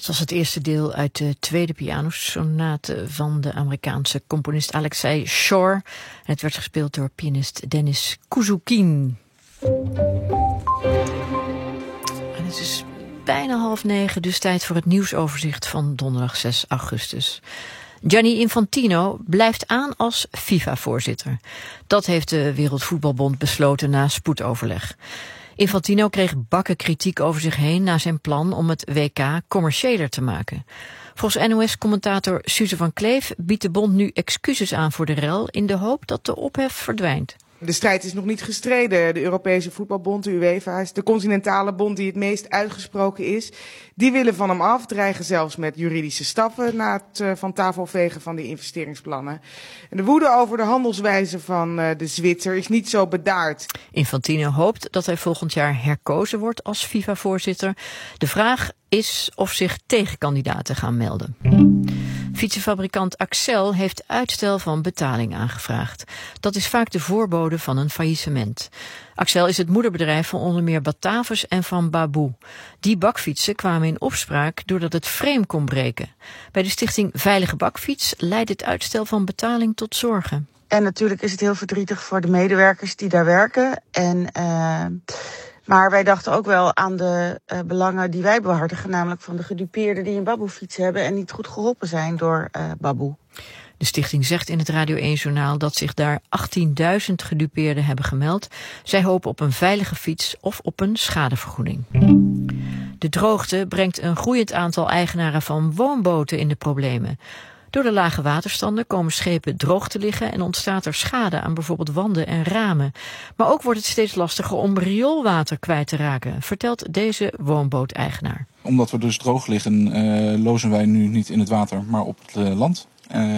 Dat was het eerste deel uit de tweede pianosonate van de Amerikaanse componist Alexei Shore. En het werd gespeeld door pianist Denis Kouzoukin. En het is bijna 8:30, dus tijd voor het nieuwsoverzicht van donderdag 6 augustus. Gianni Infantino blijft aan als FIFA-voorzitter. Dat heeft de Wereldvoetbalbond besloten na spoedoverleg. Infantino kreeg bakken kritiek over zich heen na zijn plan om het WK commerciëler te maken. Volgens NOS-commentator Suze van Kleef biedt de bond nu excuses aan voor de rel in de hoop dat de ophef verdwijnt. De strijd is nog niet gestreden. De Europese voetbalbond, de UEFA, is de continentale bond die het meest uitgesproken is. Die willen van hem af, dreigen zelfs met juridische stappen na het van tafel vegen van die investeringsplannen. En de woede over de handelswijze van de Zwitser is niet zo bedaard. Infantino hoopt dat hij volgend jaar herkozen wordt als FIFA-voorzitter. De vraag is of zich tegenkandidaten gaan melden. Fietsenfabrikant Accel heeft uitstel van betaling aangevraagd. Dat is vaak de voorbode van een faillissement. Accel is het moederbedrijf van onder meer Batavus en van Baboe. Die bakfietsen kwamen in opspraak doordat het frame kon breken. Bij de stichting Veilige Bakfiets leidt het uitstel van betaling tot zorgen. En natuurlijk is het heel verdrietig voor de medewerkers die daar werken. Maar wij dachten ook wel aan de belangen die wij behartigen, namelijk van de gedupeerden die een Baboe-fiets hebben en niet goed geholpen zijn door Baboe. De stichting zegt in het Radio 1-journaal dat zich daar 18.000 gedupeerden hebben gemeld. Zij hopen op een veilige fiets of op een schadevergoeding. De droogte brengt een groeiend aantal eigenaren van woonboten in de problemen. Door de lage waterstanden komen schepen droog te liggen en ontstaat er schade aan bijvoorbeeld wanden en ramen. Maar ook wordt het steeds lastiger om rioolwater kwijt te raken, vertelt deze woonbooteigenaar. Omdat we dus droog liggen, lozen wij nu niet in het water, maar op het land.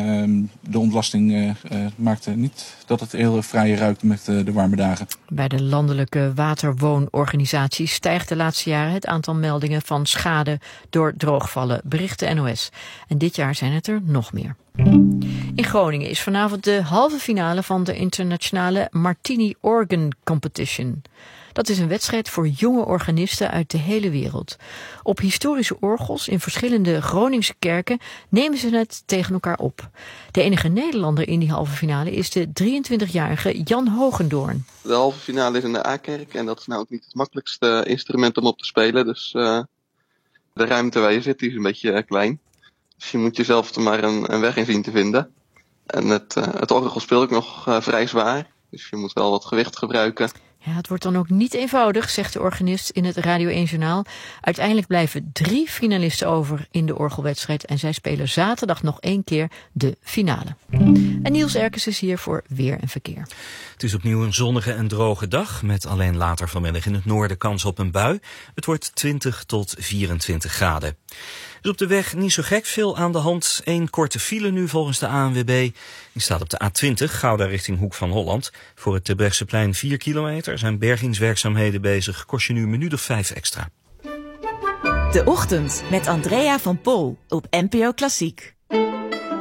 De ontlasting maakt niet dat het heel vrij ruikt met de warme dagen. Bij de landelijke waterwoonorganisatie stijgt de laatste jaren het aantal meldingen van schade door droogvallen, bericht de NOS. En dit jaar zijn het er nog meer. In Groningen is vanavond de halve finale van de internationale Martini Organ Competition. Dat is een wedstrijd voor jonge organisten uit de hele wereld. Op historische orgels in verschillende Groningse kerken nemen ze het tegen elkaar op. De enige Nederlander in die halve finale is de 23-jarige Jan Hogendoorn. De halve finale is in de A-kerk en dat is nou ook niet het makkelijkste instrument om op te spelen. Dus de ruimte waar je zit is een beetje klein. Dus je moet jezelf er maar een weg in zien te vinden. En het orgel speel ik nog vrij zwaar. Dus je moet wel wat gewicht gebruiken. Ja, het wordt dan ook niet eenvoudig, zegt de organist in het Radio 1-journaal. Uiteindelijk blijven 3 finalisten over in de orgelwedstrijd en zij spelen zaterdag nog 1 keer de finale. En Niels Erkens is hier voor Weer en Verkeer. Het is opnieuw een zonnige en droge dag, met alleen later vanmiddag in het noorden kans op een bui. Het wordt 20 tot 24 graden. Dus op de weg niet zo gek veel aan de hand. 1 korte file nu volgens de ANWB. Die staat op de A20, Gouda richting Hoek van Holland. Voor het Terbrechtseplein 4 kilometer. Zijn bergingswerkzaamheden bezig. Kost je nu een minuut of 5 extra. De Ochtend met Andrea van Pol op NPO Klassiek.